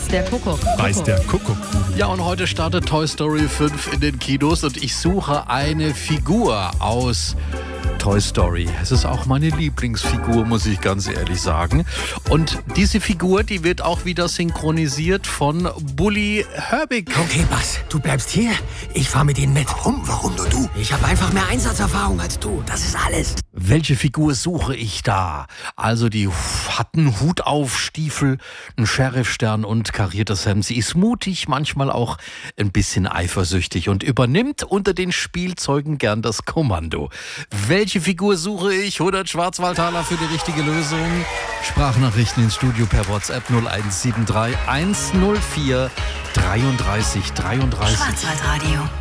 der Kuckuck. Weiß der Kuckuck. Ja, und heute startet Toy Story 5 in den Kinos und ich suche eine Figur aus Toy Story. Es ist auch meine Lieblingsfigur, muss ich ganz ehrlich sagen. Und diese Figur, die wird auch wieder synchronisiert von Bully Herbig. Okay, Buzz, du bleibst hier. Ich fahr mit ihnen mit. Warum nur du? Ich habe einfach mehr Einsatzerfahrung als du. Das ist alles. Welche Figur suche ich da? Also die hat einen Hut auf, Stiefel, einen Sheriffstern und kariertes Hemd. Sie ist mutig, manchmal auch ein bisschen eifersüchtig und übernimmt unter den Spielzeugen gern das Kommando. Welche Figur suche ich? 100 Schwarzwaldtaler für die richtige Lösung. Sprachnachrichten ins Studio per WhatsApp 0173 104 33 33. Schwarzwaldradio.